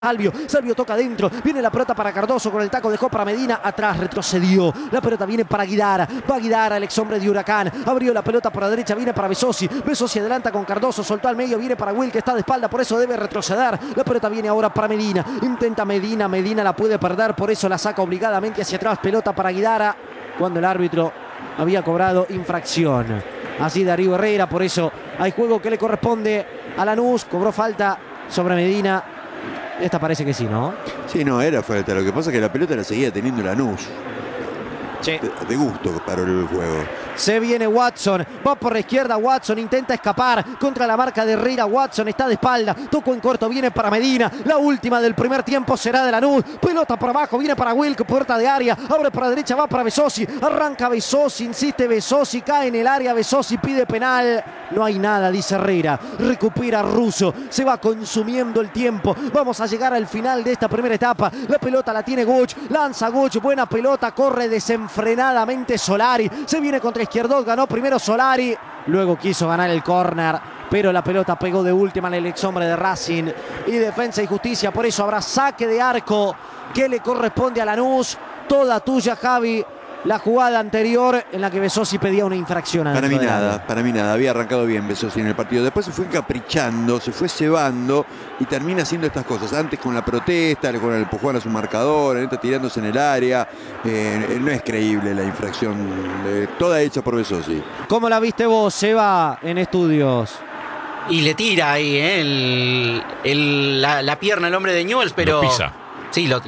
Salvio toca adentro, viene la pelota para Cardoso, con el taco dejó para Medina, atrás retrocedió, la pelota viene para Guidara, va Guidara, el ex hombre de Huracán, abrió la pelota por la derecha, viene para Besosi adelanta con Cardoso, soltó al medio, viene para Will que está de espalda, por eso debe retroceder, la pelota viene ahora para Medina, intenta Medina la puede perder, por eso la saca obligadamente hacia atrás, pelota para Guidara, cuando el árbitro había cobrado infracción. Así Darío Herrera, por eso hay juego que le corresponde a Lanús, cobró falta sobre Medina. Esta parece que sí, ¿no? Sí, no, era falta. Lo que pasa es que la pelota la seguía teniendo Lanús. Sí. De gusto paró el juego. Se viene Watson, va por la izquierda Watson, intenta escapar contra la marca de Herrera. Watson está de espalda, tocó en corto, viene para Medina. La última del primer tiempo será de Lanús. Pelota para abajo, viene para Wilk, puerta de área, abre para la derecha, va para Besosi. Arranca Besosi, insiste Besosi, cae en el área. Besosi pide penal. No hay nada, dice Herrera. Recupera Russo, se va consumiendo el tiempo. Vamos a llegar al final de esta primera etapa. La pelota la tiene Guch, lanza Guch, buena pelota, corre desenfrenadamente Solari. Se viene contra Izquierdo, ganó primero Solari, luego quiso ganar el córner, pero la pelota pegó de última en el ex hombre de Racing y Defensa y Justicia. Por eso habrá saque de arco que le corresponde a Lanús. Toda tuya, Javi. La jugada anterior en la que Besosi pedía una infracción. Para mí nada. Había arrancado bien Besosi en el partido. Después se fue encaprichando, se fue cebando y termina haciendo estas cosas. Antes con la protesta, con el empujón a su marcador, ahorita tirándose en el área. No es creíble la infracción, toda hecha por Besosi. ¿Cómo la viste vos, Seba, en estudios? Y le tira ahí, la pierna al hombre de Newell's, pero... Lo pisa. Sí, lo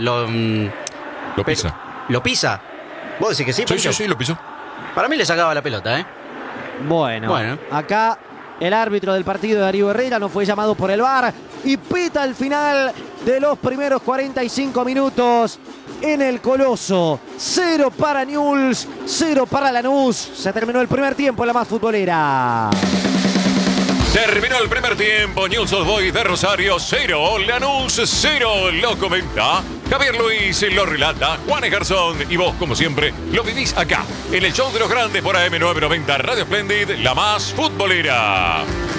pisa. ¿Lo pisa? ¿Vos decís que sí? Sí, lo pisó. Para mí le sacaba la pelota, ¿eh? Bueno, acá el árbitro del partido, Darío Herrera, no fue llamado por el VAR y pita el final de los primeros 45 minutos en el Coloso. 0 para Newell's, 0 para Lanús. Se terminó el primer tiempo en la más futbolera. Terminó el primer tiempo, Newell's Old Boys de Rosario 0, Lanús 0, lo comenta Javier Luis, lo relata Juan Garzón y vos, como siempre, lo vivís acá, en el show de los grandes por AM990 Radio Splendid, la más futbolera.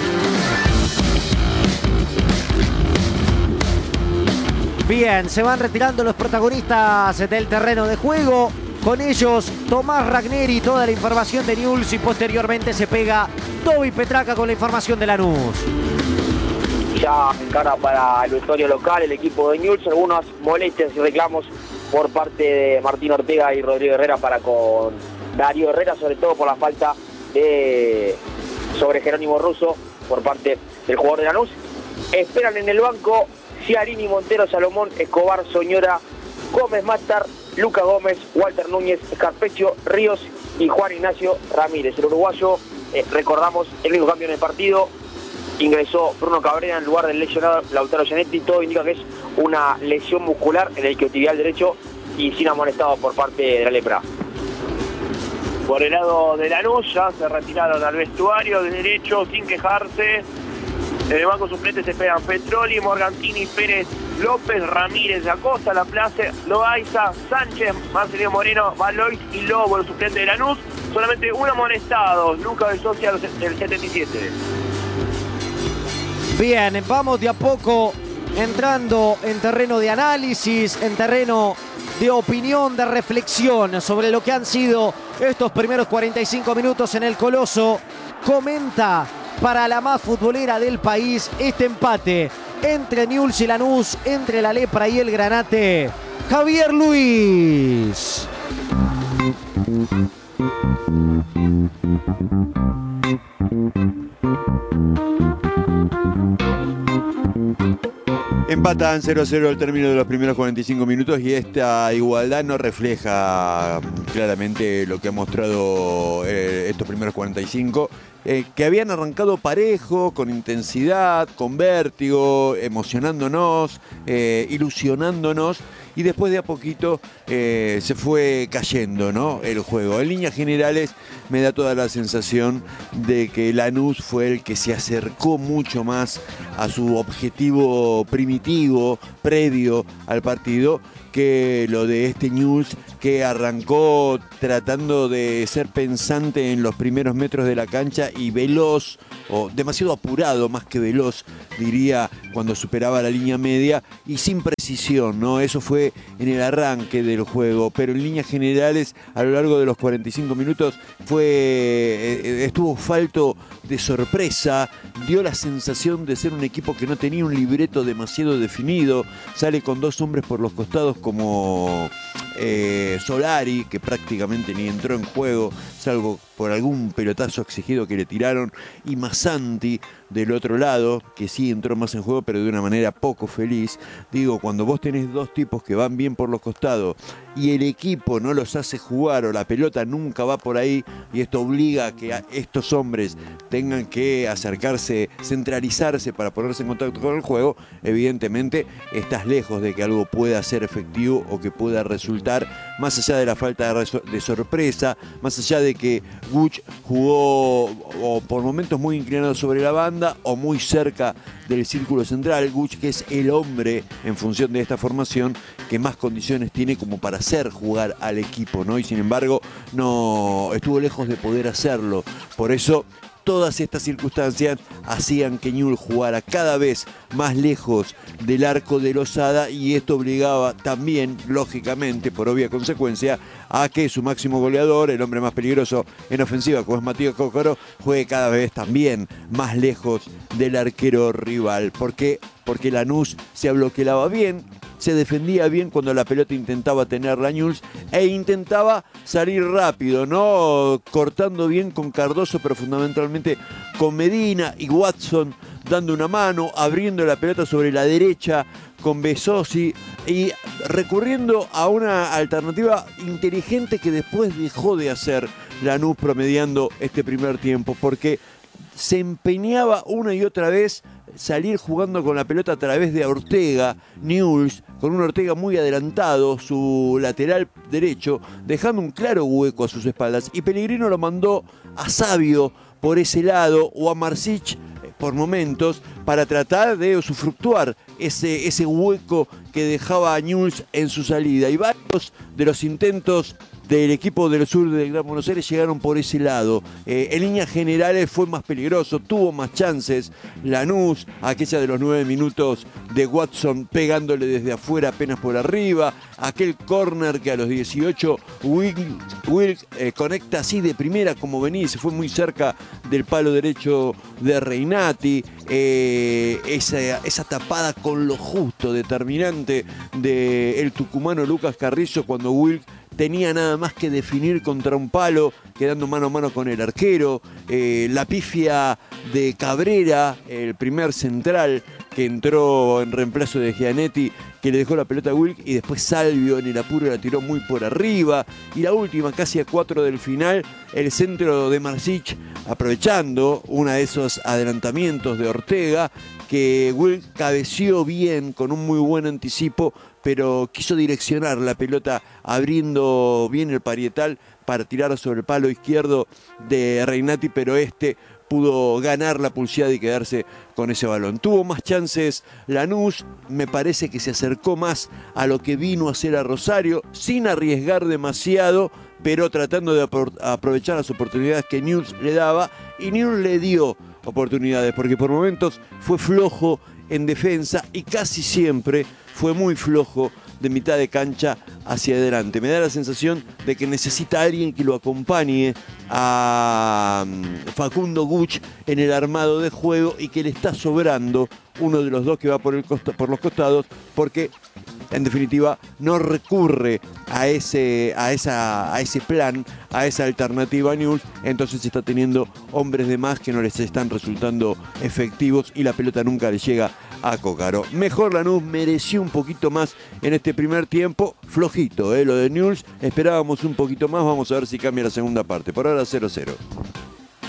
Bien, se van retirando los protagonistas del terreno de juego. Con ellos, Tomás Ragneri, toda la información de Newell's y posteriormente se pega Toby Petraca con la información de Lanús. Ya encara para el vestuario local el equipo de Newell's, algunas molestias y reclamos por parte de Martín Ortega y Rodrigo Herrera para con Darío Herrera, sobre todo por la falta sobre Jerónimo Russo por parte del jugador de Lanús. Esperan en el banco Ciarini, Montero, Salomón, Escobar, Soñora, Gómez Matar, Lucas Gómez, Walter Núñez, Escarpecio, Ríos y Juan Ignacio Ramírez. El uruguayo, recordamos, el único cambio en el partido, ingresó Bruno Cabrera en lugar del lesionado Lautaro Gianetti. Todo indica que es una lesión muscular en el isquiotibial derecho y sin amonestado por parte de la lepra. Por el lado de Lanús ya se retiraron al vestuario de derecho sin quejarse. En el banco suplente se pegan Petroli, Morgantini, Pérez, López, Ramírez, Acosta, Laplace, Loaiza, Sánchez, Marcelino Moreno, Valois y Lobo, el suplente de Lanús. Solamente un amonestado, Lucas Besosi del 77. Bien, vamos de a poco entrando en terreno de análisis, en terreno de opinión, de reflexión sobre lo que han sido estos primeros 45 minutos en el Coloso. Comenta para la más futbolera del país este empate entre Newell's y Lanús, entre la Lepra y el Granate, Javier Luis. Empatan 0-0 al término de los primeros 45 minutos y esta igualdad no refleja claramente lo que ha mostrado estos primeros 45, que habían arrancado parejo, con intensidad, con vértigo, emocionándonos, ilusionándonos, y después de a poquito se fue cayendo, ¿no?, el juego. En líneas generales me da toda la sensación de que Lanús fue el que se acercó mucho más a su objetivo primitivo, previo al partido, que lo de este Newell's, que arrancó tratando de ser pensante en los primeros metros de la cancha y veloz o demasiado apurado más que veloz, diría, cuando superaba la línea media y sin precisión, ¿no? Eso fue en el arranque del juego, pero en líneas generales a lo largo de los 45 minutos estuvo falto de sorpresa, dio la sensación de ser un equipo que no tenía un libreto demasiado definido, sale con 2 hombres por los costados como Solari, que prácticamente ni entró en juego, salvo por algún pelotazo exigido que le tiraron, y Massanti del otro lado, que sí entró más en juego, pero de una manera poco feliz. Digo, cuando vos tenés 2 tipos que van bien por los costados y el equipo no los hace jugar o la pelota nunca va por ahí, y esto obliga a que estos hombres tengan que acercarse, centralizarse para ponerse en contacto con el juego, evidentemente estás lejos de que algo pueda ser efectivo o que pueda resultar, más allá de la falta de sorpresa, más allá de que Guch jugó o por momentos muy inclinado sobre la banda o muy cerca del círculo central. Guch, que es el hombre en función de esta formación que más condiciones tiene como para hacer jugar al equipo, ¿no? Y sin embargo no estuvo lejos de poder hacerlo. Por eso todas estas circunstancias hacían que Newell's jugara cada vez más lejos del arco de Losada, y esto obligaba también, lógicamente, por obvia consecuencia, a que su máximo goleador, el hombre más peligroso en ofensiva, como es Matías Cócaro, juegue cada vez también más lejos del arquero rival. ¿Por qué? Porque Lanús se bloqueaba bien, se defendía bien cuando la pelota intentaba tenerla Newell's e intentaba salir rápido, ¿no? Cortando bien con Cardoso, pero fundamentalmente con Medina y Watson dando una mano, abriendo la pelota sobre la derecha con Besosi y recurriendo a una alternativa inteligente que después dejó de hacer Lanús promediando este primer tiempo, porque se empeñaba una y otra vez salir jugando con la pelota a través de Ortega, Newell's, con un Ortega muy adelantado, su lateral derecho, dejando un claro hueco a sus espaldas. Y Pellegrino lo mandó a Savio por ese lado, o a Marsic por momentos, para tratar de usufructuar ese hueco que dejaba a Newell's en su salida. Y varios de los intentos del equipo del sur del Gran Buenos Aires llegaron por ese lado. En líneas generales fue más peligroso, tuvo más chances Lanús, aquella de los 9 minutos de Watson pegándole desde afuera apenas por arriba, aquel córner que a los 18 Wilk conecta así de primera como venía y se fue muy cerca del palo derecho de Reinati, esa tapada con lo justo, determinante del tucumano Lucas Carrizo cuando Wilk tenía nada más que definir contra un palo, quedando mano a mano con el arquero. La pifia de Cabrera, el primer central que entró en reemplazo de Gianetti, que le dejó la pelota a Wilk, y después Salvio en el apuro la tiró muy por arriba. Y la última, casi a 4 del final, el centro de Marsic, aprovechando uno de esos adelantamientos de Ortega, que Wilk cabeció bien, con un muy buen anticipo, pero quiso direccionar la pelota abriendo bien el parietal para tirar sobre el palo izquierdo de Reinati, pero pudo ganar la pulseada y quedarse con ese balón. Tuvo más chances Lanús, me parece que se acercó más a lo que vino a hacer a Rosario, sin arriesgar demasiado, pero tratando de aprovechar las oportunidades que Newell's le daba, y Newell's le dio oportunidades, porque por momentos fue flojo en defensa y casi siempre fue muy flojo de mitad de cancha hacia adelante. Me da la sensación de que necesita a alguien que lo acompañe a Facundo Guch en el armado de juego, y que le está sobrando uno de los dos que va por los costados, porque en definitiva no recurre a ese plan, a esa alternativa Newell's. Entonces está teniendo hombres de más que no les están resultando efectivos y la pelota nunca le llega a Cócaro. Mejor Lanús, mereció un poquito más en este primer tiempo, flojito lo de Newell's, esperábamos un poquito más, vamos a ver si cambia la segunda parte. Por ahora 0-0.